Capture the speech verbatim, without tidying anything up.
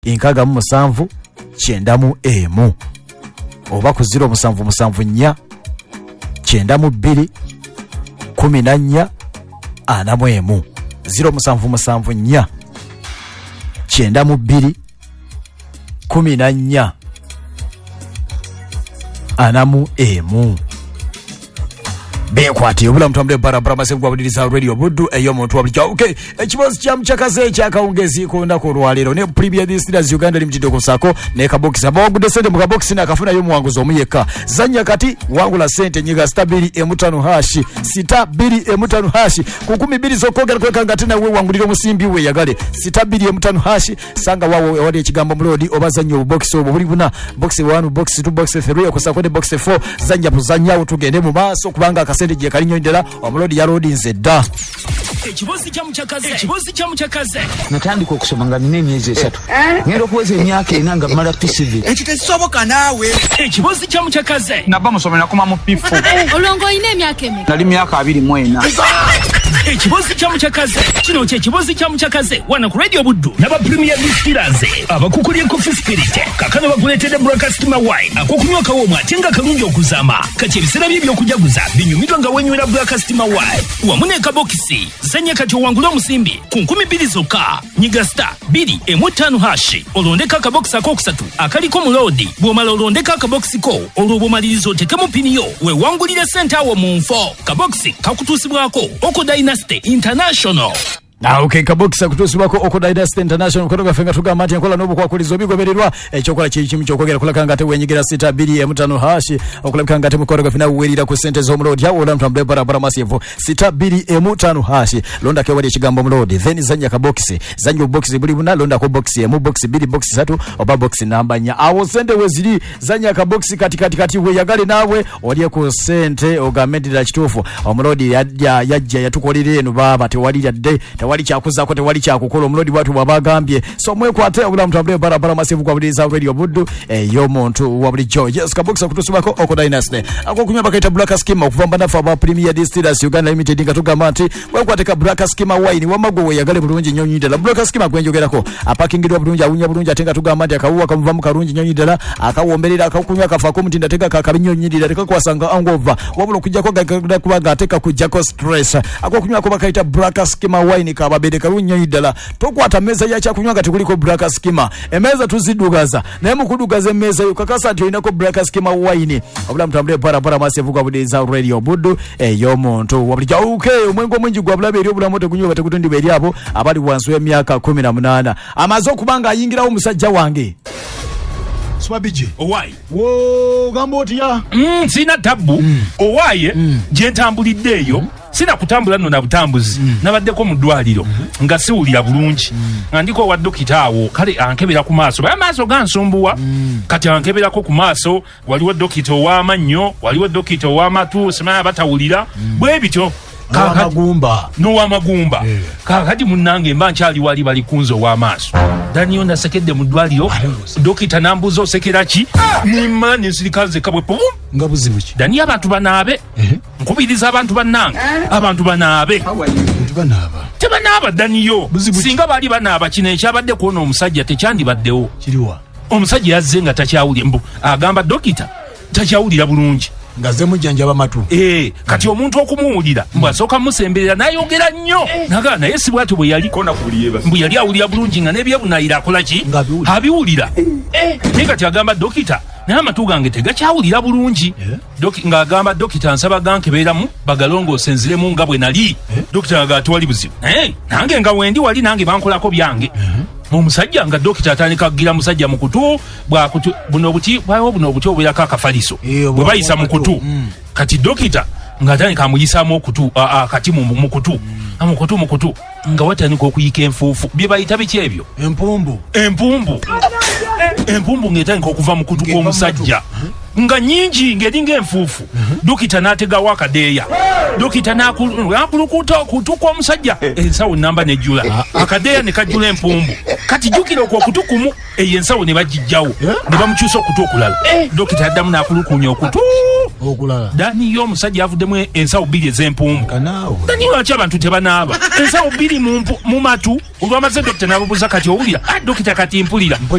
inkaga mu musanvu kyenda mu emu oba ku zero musanvu musanvu nnya kyenda mu bbiri kumi na nnya ana mu emu zero musanvu musanvu nnya kyenda mu bbiri kumi na nnya ana mu emu bekwati obula mutambule barabara masevu kwa budiriza radio budu eyo muntu wabulija okay ekibozi kya mchakaze ekyakawungezi konda ku lwalero ne Premier Distillers Uganda Limited kusako ne kabox abagude sente mu kabox na kafuna yo muwanguzo omuyeka zanya kati wangula sente nyiga stabili emutano hashi sita bili emutano hashi kukumi bili zokogera kweka ngatina we wanguliro musimbi we yagale sita bili emutano hashi sanga wawo wali ekigambo mulodi obazanyo box obo buli buna box one box two box three okusako ne box four zanya buzanya utugende mu maso kubanga sente je kalinyondera omulodi ya road nzedda ekibozi kya mchakaze ekibozi kya mchakaze natandika okusoma nga nine myezi esatu ngero kuweza emyaka enanga mala P C V ekitesoboka naawe ekibozi kya mchakaze nabba musomera kuma mu P four olongo ine emyaka emeka nali myaka abiri mu ena ekibozi kya mchakaze kino kye ekibozi kya mchakaze wana ku radio buddu naba Premier Distillers abakukulye coffee spirit kakano bakuletede broadcast ma wine akokunywa kawo mwatenga kalungi okuzama kati ebisera bibyo okujaguza binyumidwa nga wenywera broadcast ma wine wamune kabokisi zanye kati owangula omusimbi ku nkumi bbiri zokka nyiga star bbiri emu ttaano hashi olondeka akabokisi akokusatu akaliko mulodi bw'omala olondeka akabokisi ko olwo bw'omaliriza otekemu piniyo wewangulire sente awo mu nfo kabokisi kakutuusibwako oko Dynasty International. Na okay kabokisa kutusibako oko Dynasty International kutoka fenga tugamba ati nkola nobu kwa kulizo bigobererwa ekyokola kikimu kyokogera kulakanga ate wenyigira sita bbiri emutano hashi okulakanga ate mukoroga fina werira ku sente zo mulodi ya ola mtambule barabara masivu sita bbiri emutano hashi londa ke wali ekigambo mulodi then zanya kabokisi zanya box buli buna londa ko box emu box bbiri box tatu oba box namba nya awo sente weziri zanya kabokisi kati kati kati we yagale nawe oli ku sente ogamedira kitufu omulodi yajja yajja yatukolire eno baba tewalira de wali kyakuza ko tewali kyakukola omulodi watu babagambye so mwekwate obula mutambule barabara masivu kwa buliza radio buddu eyo muntu wabuli George yes kabokisa kutusubako oko Dynasty akokunywa bakaita black scheme okuvamba nafa ba Premier Distillers Uganda Limited ngatuga mati mwekwate ka black scheme wine wamago we yagale bulungi nyonyidala black scheme gwenjogerako apakingirwa bulungi awunya bulungi atenga tuga mati akawuwa kamuvamu karungi nyonyidala akawomberera akakunywa kafa ko mutinda teka kakabinyonyidala teka kwasanga angova wabulo kujjako kubaga ateka kujjako stress akokunywa ko bakaita black scheme wine ababede karunya idala tokwata meza ya kyakunywa kati kuliko braka skima emeza tuzidugaza naye mukudugaza emeza yo kakasa ati inako braka skima wine obula mtambule para para masevu kwa budiza radio buddu eyo muntu wabulija okay omwengo mwingi gwa bulabe eri obula moto kunywa batakutundi beri abo abali wanso ya myaka kumi na munana amazo kubanga ayingira omusajja wange Swabije owai wo gamboti ya mm sina tabu mm. owaye mm. je ntambuliddeyo mm. sina kutambula nno na butambuzi mm. nabaddeko mu ddwaliro mm -hmm. nga siwulira bulungi mm. andiko wa dokita awo kale ankebera ku maaso ba maaso gansumbuwa mm. kati ankeberako ku maaso waliwo dokita ow'amannyo waliwo dokita ow'amatu simanya batawulira mm. bwe bityo Magumba no wa magumba yeah. Kakati munange mba nkyali wali bali kunzo wa maaso Daniel na sekedde mu ddwaliro dokita nambuzo sekerachi ah! ni mani sirikaze kabwe pum ngabuzi buki Daniel abantu banabe eh nkubiriza abantu banange eh? Abantu banabe abantu banaba tebanaba Daniel singa bali banaba kine kyabadde kuona omusajja tekyandi baddewo kiriwa omusajja yazze nga takyawuli mbu agamba dokita takyawulira bulungi ngaze mujjanjaba matu eh kati omuntu okumuwulira mbu asoka musemberera nayogera nnyo naga naye si bwatu bwe yali kona kuliye basi mbu yali awulira bulungi nga nebye bunayira akola ki abiwulira eh ne kati agamba dokita naye amatu gange tegakyawulira bulungi doki nga agamba dokita nsaba gankeberamu bagalongo osenziremu nga bwe nali dokita agatwali buzibu eh nange nga wendi wali nange bankolako byange omusajja nga dokita atandika kugira musajja mukutu bwa kutu buno buti bwawo buno buti obulaka akafaliso bwe bayisa mukutu mm. Kati dokita nga atandika amuyisaamu okutu a kati mu mukutu mm. amukutu mukutu nga watandika okuyika enfuufu bye bayita biki ebyo empumbu empumbu empumbu ngetandika okuva mukutu kw'omusajja nga nyingi ngeringa enfuufu dokita n'ategawo akadeeya dokita n'akulukuta okutu kw'omusajja ensawo namba nejjula akadeeya ne kajjula empumbu kati jjukira okwo okutu kumu eyo ensawo ne bagijjawo ne bamukyusa okutu okulala dokita addamu n'akulukunya okutu okulala dani yo omusajja avuddemu ensawo bbiri ez'empumbu dani lwaki abantu tebanaaba ensawo bbiri mu matu olwamaze dokita n'ababuuza kati owulira dokita kati mpulira